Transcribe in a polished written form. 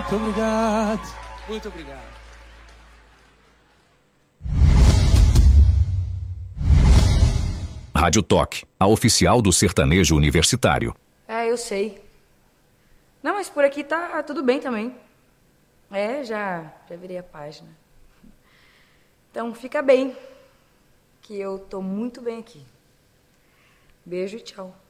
Muito obrigado. Muito obrigado. Rádio Toque, a oficial do sertanejo universitário. Eu sei. Não, mas por aqui tá tudo bem também. Já virei a página. Então fica bem, que eu tô muito bem aqui. Beijo e tchau.